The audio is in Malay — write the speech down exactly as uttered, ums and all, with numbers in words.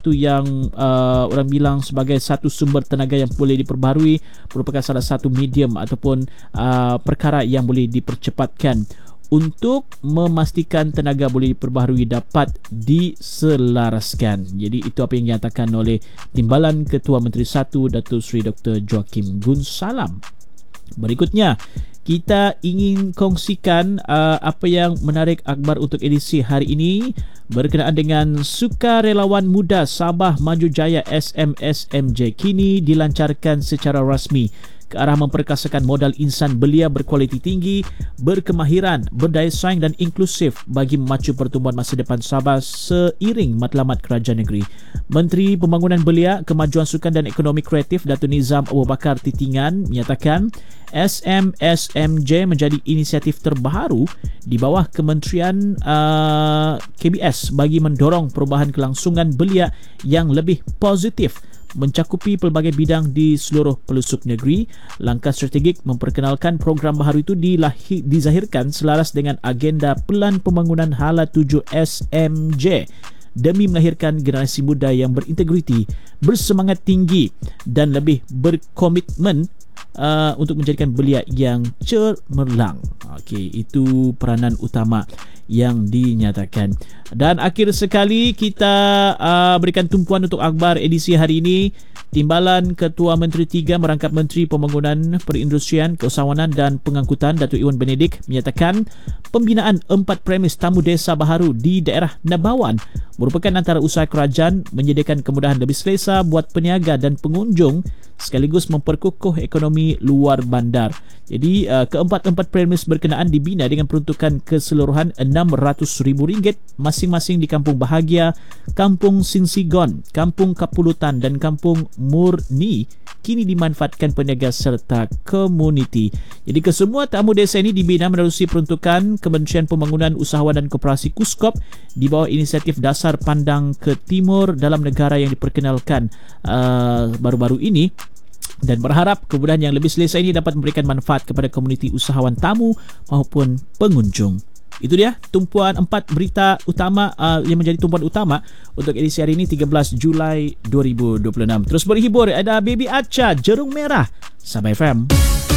sesuatu yang uh, orang bilang sebagai satu sumber tenaga yang boleh diperbaharui, merupakan salah satu medium ataupun uh, perkara yang boleh dipercepatkan untuk memastikan tenaga boleh diperbaharui dapat diselaraskan. Jadi itu apa yang dinyatakan oleh Timbalan Ketua Menteri satu Datuk Seri Doktor Joaquim Gunsalam. Berikutnya, kita ingin kongsikan uh, apa yang menarik akhbar untuk edisi hari ini berkenaan dengan Sukarelawan Muda Sabah Maju Jaya S M S M J kini dilancarkan secara rasmi ke arah memperkasakan modal insan belia berkualiti tinggi, berkemahiran, berdaya saing dan inklusif bagi memacu pertumbuhan masa depan Sabah seiring matlamat kerajaan negeri. Menteri Pembangunan Belia, Kemajuan Sukan dan Ekonomi Kreatif Datuk Nizam Abu Bakar Titingan menyatakan S M S M J menjadi inisiatif terbaru di bawah Kementerian uh, K B S bagi mendorong perubahan kelangsungan belia yang lebih positif mencakupi pelbagai bidang di seluruh pelosok negeri. Langkah strategik memperkenalkan program baharu itu dilahir, dizahirkan selaras dengan agenda Pelan Pembangunan Hala tujuh S M J demi melahirkan generasi muda yang berintegriti, bersemangat tinggi dan lebih berkomitmen Uh, untuk menjadikan belia yang cemerlang. Okey, itu peranan utama yang dinyatakan. Dan akhir sekali kita uh, berikan tumpuan untuk akhbar edisi hari ini. Timbalan Ketua Menteri tiga merangkap Menteri Pembangunan Perindustrian, Keusahawanan dan Pengangkutan Datuk Iwan Benedik menyatakan pembinaan empat premis tamu desa baharu di daerah Nabawan merupakan antara usaha kerajaan menyediakan kemudahan lebih selesa buat peniaga dan pengunjung sekaligus memperkukuh ekonomi luar bandar. Jadi uh, keempat-empat premis berkenaan dibina dengan peruntukan keseluruhan enam ratus ribu ringgit masing-masing di Kampung Bahagia, Kampung Sinsigon, Kampung Kapulutan dan Kampung Murni kini dimanfaatkan peniaga serta komuniti. Jadi kesemua tamu desa ini dibina menerusi peruntukan Kementerian Pembangunan Usahawan dan Koperasi KUSKOP di bawah inisiatif Dasar Pandang ke Timur dalam negara yang diperkenalkan uh, baru-baru ini, dan berharap kemudahan yang lebih selesa ini dapat memberikan manfaat kepada komuniti usahawan tamu maupun pengunjung. Itu dia tumpuan empat berita utama uh, yang menjadi tumpuan utama untuk edisi hari ini tiga belas Julai dua ribu dua puluh enam. Terus berhibur, ada Baby Acha, Jerung Merah, Sabah F M.